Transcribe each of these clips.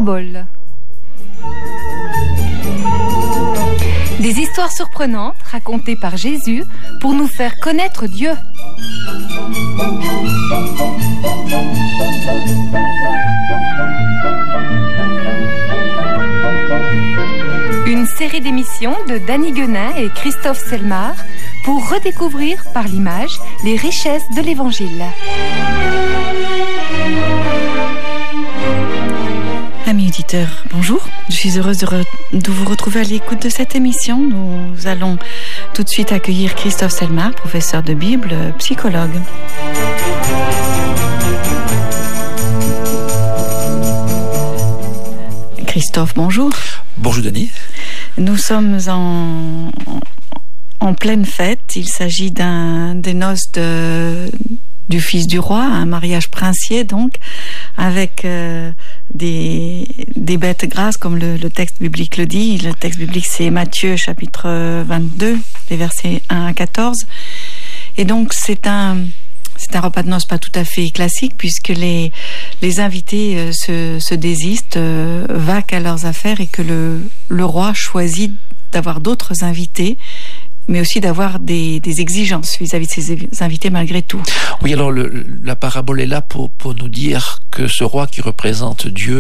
paraboles. Des histoires surprenantes racontées par Jésus pour nous faire connaître Dieu. Une série d'émissions de Danny Guenin et Christophe Selmar pour redécouvrir par l'image les richesses de l'Évangile. Amis auditeurs, bonjour. Je suis heureuse de vous retrouver à l'écoute de cette émission. Nous allons tout de suite accueillir Christophe Selmar, professeur de Bible, psychologue. Christophe, bonjour. Bonjour Denis. Nous sommes en pleine fête. Il s'agit des noces du fils du roi, un mariage princier donc, avec des bêtes grasses comme le texte biblique le dit. Le texte biblique c'est Matthieu chapitre 22, les versets 1 à 14. Et donc c'est un repas de noces pas tout à fait classique puisque les invités se désistent, vaquent à leurs affaires et que le roi choisit d'avoir d'autres invités, mais aussi d'avoir des exigences vis-à-vis de ses invités malgré tout. Oui, alors la parabole est là pour nous dire que ce roi qui représente Dieu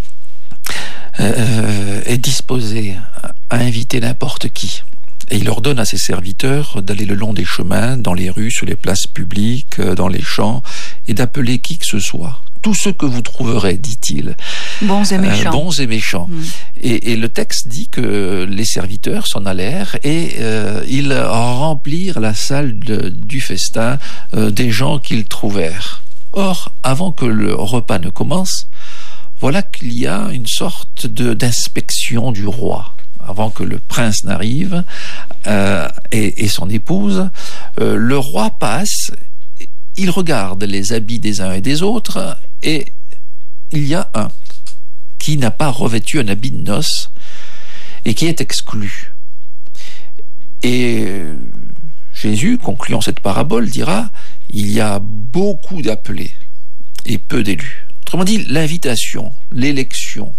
est disposé à inviter n'importe qui. Et il ordonne à ses serviteurs d'aller le long des chemins, dans les rues, sur les places publiques, dans les champs, et d'appeler qui que ce soit. Tous ceux que vous trouverez, dit-il. Bons et méchants. Bons et méchants. Et le texte dit que les serviteurs s'en allèrent et ils remplirent la salle du festin des gens qu'ils trouvèrent. Or, avant que le repas ne commence, voilà qu'il y a une sorte d'inspection du roi. Avant que le prince n'arrive et son épouse, le roi passe, il regarde les habits des uns et des autres, et il y a un qui n'a pas revêtu un habit de noces et qui est exclu. Et Jésus, concluant cette parabole, dira « Il y a beaucoup d'appelés et peu d'élus ». Autrement dit, l'invitation, l'élection,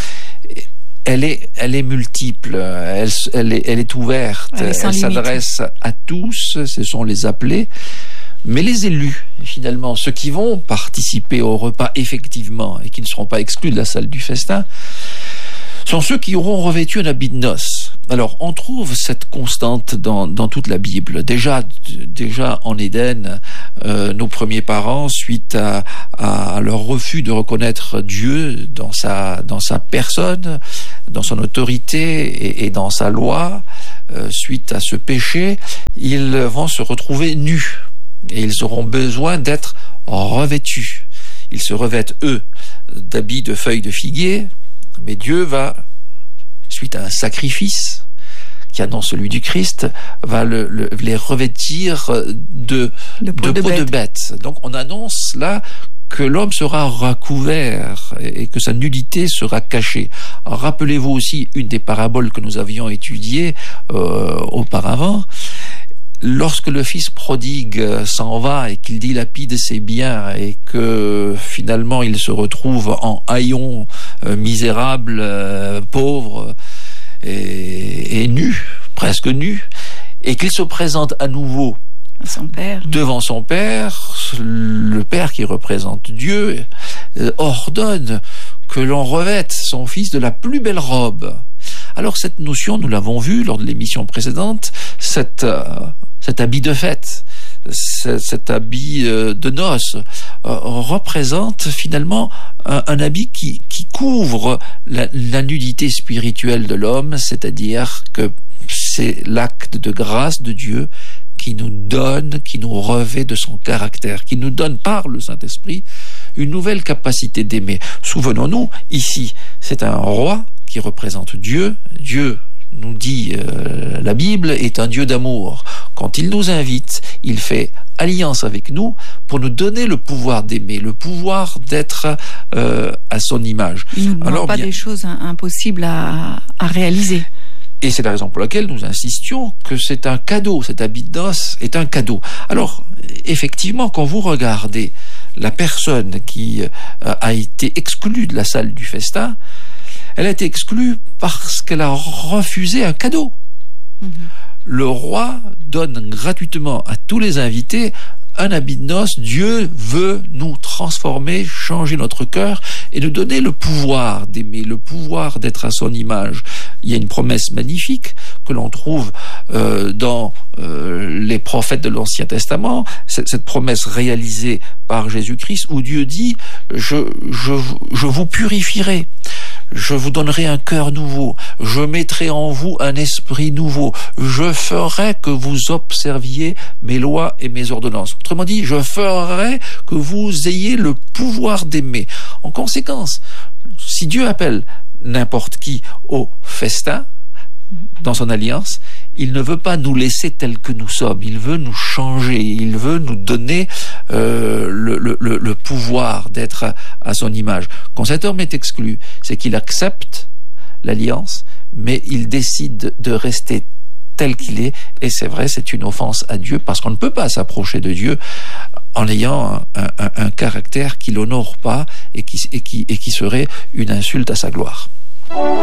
elle est multiple, elle est ouverte, elle s'adresse à tous, ce sont les appelés, mais les élus, finalement, ceux qui vont participer au repas effectivement et qui ne seront pas exclus de la salle du festin, sont ceux qui auront revêtu un habit de noces. Alors, on trouve cette constante dans toute la Bible. Déjà en Éden, nos premiers parents, suite à leur refus de reconnaître Dieu dans sa personne, dans son autorité et dans sa loi, suite à ce péché, ils vont se retrouver nus. Et ils auront besoin d'être revêtus. Ils se revêtent, eux, d'habits de feuilles de figuier, mais Dieu va, suite à un sacrifice qui annonce celui du Christ, va les revêtir de peau de bête. Donc on annonce là que l'homme sera recouvert et que sa nudité sera cachée. Alors, rappelez-vous aussi une des paraboles que nous avions étudiées auparavant. Lorsque le fils prodigue s'en va et qu'il dilapide ses biens et que finalement il se retrouve en haillon, misérable, pauvre et nu, presque nu, et qu'il se présente à nouveau devant son père, le père qui représente Dieu ordonne que l'on revête son fils de la plus belle robe. Alors cette notion, nous l'avons vu lors de l'émission précédente, cet habit de fête, cet habit de noces représente finalement un habit qui couvre la nudité spirituelle de l'homme, c'est-à-dire que c'est l'acte de grâce de Dieu qui nous donne, qui nous revêt de son caractère, qui nous donne par le Saint-Esprit une nouvelle capacité d'aimer. Souvenons-nous, ici, c'est un roi qui représente Dieu. Dieu, nous dit la Bible, est un Dieu d'amour. Quand il nous invite, il fait alliance avec nous pour nous donner le pouvoir d'aimer, le pouvoir d'être à son image. Il ne nous demande pas des choses impossibles à réaliser. Et c'est la raison pour laquelle nous insistions que c'est un cadeau, cet habit de noces est un cadeau. Alors, effectivement, quand vous regardez la personne qui a été exclue de la salle du festin, elle a été exclue parce qu'elle a refusé un cadeau. Le roi donne gratuitement à tous les invités un habit de noces. Dieu veut nous transformer, changer notre cœur et nous donner le pouvoir d'aimer, le pouvoir d'être à son image. Il y a une promesse magnifique que l'on trouve dans les prophètes de l'Ancien Testament, cette promesse réalisée par Jésus-Christ, où Dieu dit « Je vous purifierai, je vous donnerai un cœur nouveau, je mettrai en vous un esprit nouveau, je ferai que vous observiez mes lois et mes ordonnances. » Autrement dit, je ferai que vous ayez le pouvoir d'aimer. En conséquence, si Dieu appelle n'importe qui au festin, dans son alliance, il ne veut pas nous laisser tels que nous sommes, il veut nous changer, il veut nous donner le pouvoir d'être à son image. Quand cet homme est exclu, c'est qu'il accepte l'alliance, mais il décide de rester tel qu'il est, et c'est vrai, c'est une offense à Dieu, parce qu'on ne peut pas s'approcher de Dieu en ayant un caractère qui l'honore pas et qui serait une insulte à sa gloire.